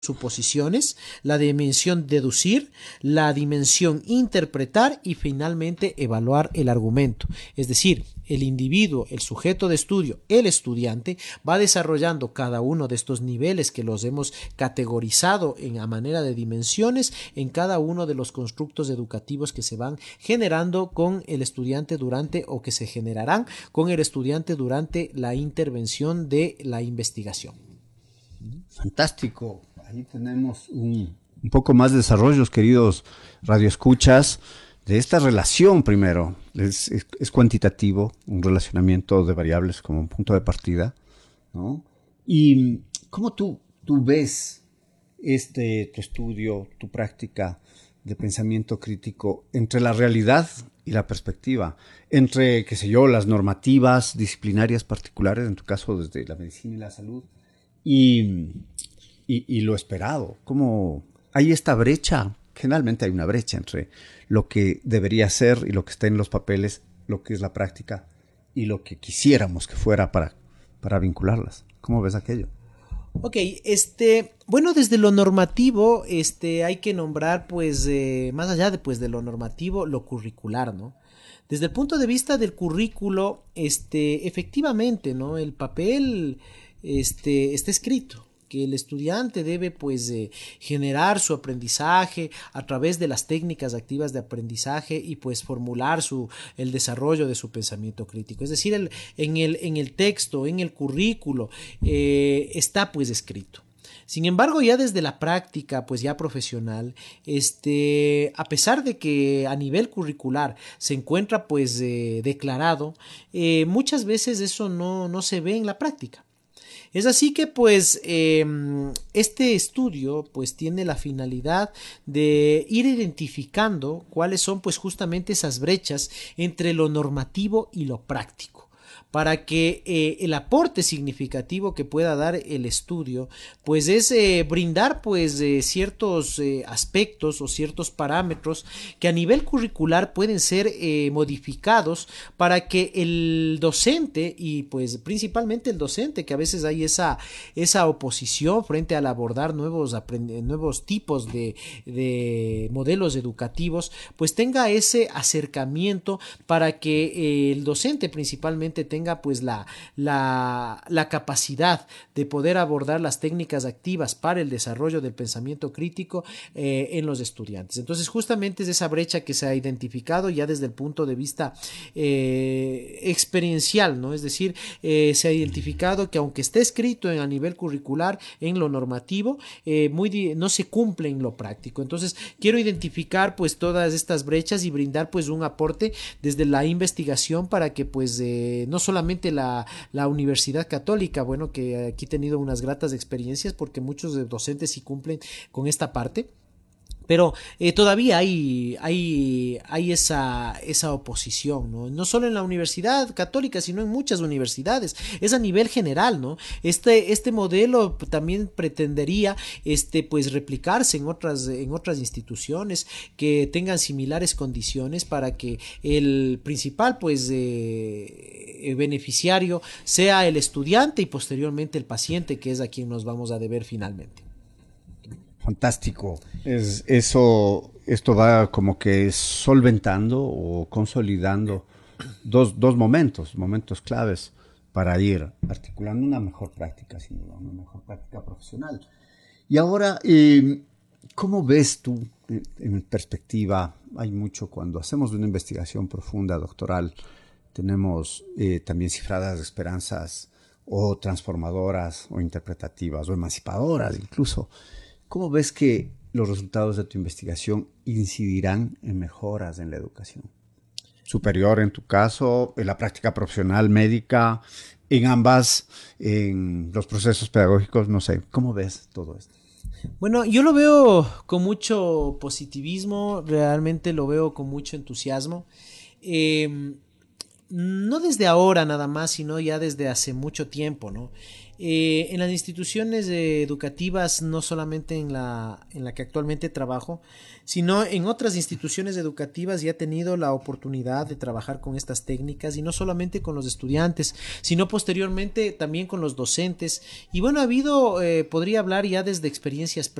suposiciones, la dimensión deducir, la dimensión interpretar y finalmente evaluar el argumento. Es decir, el individuo, el sujeto de estudio, el estudiante va desarrollando cada uno de estos niveles que los hemos categorizado a manera de dimensiones en cada uno de los constructos educativos que se van generando con el estudiante durante o que se generarán con el estudiante durante la intervención de la investigación. Fantástico. Ahí tenemos un poco más de desarrollos, queridos radioescuchas, de esta relación primero. Es cuantitativo, un relacionamiento de variables como un punto de partida, ¿no? Y ¿cómo tú ves tu estudio, tu práctica de pensamiento crítico entre la realidad y la perspectiva, entre, qué sé yo, las normativas disciplinarias particulares, en tu caso desde la medicina y la salud, y lo esperado? ¿Cómo hay esta brecha? Generalmente hay una brecha entre lo que debería ser y lo que está en los papeles, lo que es la práctica y lo que quisiéramos que fuera para vincularlas. ¿Cómo ves aquello? Ok, bueno, desde lo normativo, hay que nombrar, pues, más allá de, pues, de lo normativo, lo curricular, ¿no? Desde el punto de vista del currículo, efectivamente, ¿no? El papel, está escrito que el estudiante debe pues generar su aprendizaje a través de las técnicas activas de aprendizaje y pues formular el desarrollo de su pensamiento crítico. Es decir, en el texto, en el currículo, está pues escrito. Sin embargo, ya desde la práctica, pues ya profesional, a pesar de que a nivel curricular se encuentra pues declarado, muchas veces eso no se ve en la práctica. Es así que pues este estudio pues tiene la finalidad de ir identificando cuáles son pues justamente esas brechas entre lo normativo y lo práctico, para que el aporte significativo que pueda dar el estudio pues es brindar pues ciertos aspectos o ciertos parámetros que a nivel curricular pueden ser modificados para que el docente y pues principalmente el docente, que a veces hay esa oposición frente al abordar nuevos tipos de modelos educativos, pues tenga ese acercamiento para que el docente principalmente tenga pues la capacidad de poder abordar las técnicas activas para el desarrollo del pensamiento crítico en los estudiantes. Entonces justamente es esa brecha que se ha identificado ya desde el punto de vista experiencial, ¿no? Es decir, se ha identificado que aunque esté escrito a nivel curricular, en lo normativo, no se cumple en lo práctico. Entonces quiero identificar pues todas estas brechas y brindar pues un aporte desde la investigación para que pues no solamente la Universidad Católica, bueno, que aquí he tenido unas gratas experiencias porque muchos docentes sí cumplen con esta parte, pero todavía hay esa oposición, ¿no? No solo en la Universidad Católica, sino en muchas universidades. Es a nivel general, ¿no? Este modelo también pretendería pues replicarse en otras instituciones que tengan similares condiciones para que el principal pues beneficiario sea el estudiante y posteriormente el paciente, que es a quien nos vamos a deber finalmente. Fantástico. Esto va como que solventando o consolidando dos momentos claves para ir articulando una mejor práctica, sin duda, una mejor práctica profesional. Y ahora, ¿cómo ves tú en perspectiva? Hay mucho cuando hacemos una investigación profunda, doctoral, tenemos también cifradas esperanzas o transformadoras o interpretativas o emancipadoras incluso. ¿Cómo ves que los resultados de tu investigación incidirán en mejoras en la educación superior, en tu caso, en la práctica profesional médica, en ambas, en los procesos pedagógicos? No sé, ¿cómo ves todo esto? Bueno, yo lo veo con mucho positivismo, realmente lo veo con mucho entusiasmo. No desde ahora nada más, sino ya desde hace mucho tiempo, ¿no? En las instituciones educativas, no solamente en la que actualmente trabajo, sino en otras instituciones educativas ya he tenido la oportunidad de trabajar con estas técnicas y no solamente con los estudiantes, sino posteriormente también con los docentes. Y bueno, ha habido, podría hablar ya desde experiencias